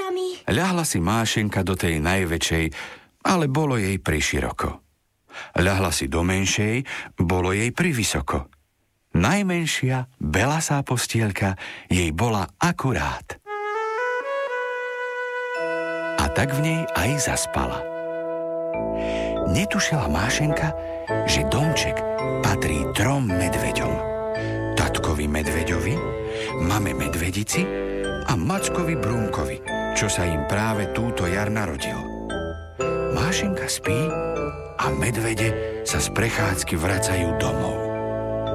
medveďami. Ľahla si Mášenka do tej najväčšej, ale bolo jej priširoko. Ľahla si do menšej, bolo jej privysoko. Najmenšia, belasá postielka jej bola akurát. A tak v nej aj zaspala. Netušila Mášenka, že domček patrí 3 medveďom. Tatkovi medveďovi, mame medvedici a Mackovi Brúnkovi, čo sa im práve túto jar narodil. Mášenka spí a medvede sa z prechádzky vracajú domov.